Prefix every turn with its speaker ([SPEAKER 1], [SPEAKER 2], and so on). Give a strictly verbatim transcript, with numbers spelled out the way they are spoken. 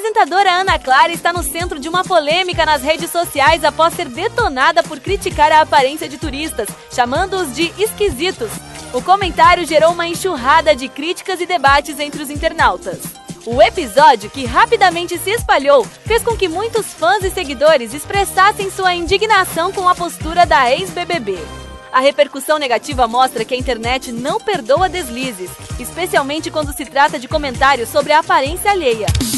[SPEAKER 1] apresentadora Ana Clara está no centro de uma polêmica nas redes sociais após ser detonada por criticar a aparência de turistas, chamando-os de esquisitos. O comentário gerou uma enxurrada de críticas e debates entre os internautas. O episódio, que rapidamente se espalhou, fez com que muitos fãs e seguidores expressassem sua indignação com a postura da ex-B B B. A repercussão negativa mostra que a internet não perdoa deslizes, especialmente quando se trata de comentários sobre a aparência alheia.